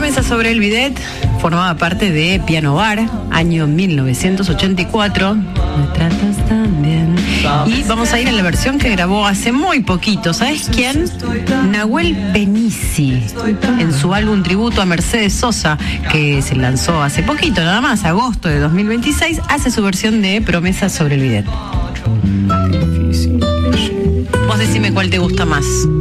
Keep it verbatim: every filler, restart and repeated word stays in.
Promesa sobre el bidet formaba parte de Piano Bar, año mil novecientos ochenta y cuatro. Me tratas tan bien. Y vamos a ir a la versión que grabó hace muy poquito. ¿Sabes quién? Nahuel Benici, en su álbum tributo a Mercedes Sosa, que se lanzó hace poquito, nada más, agosto de dos mil veintiséis, hace su versión de Promesa sobre el bidet. Vos decime cuál te gusta más.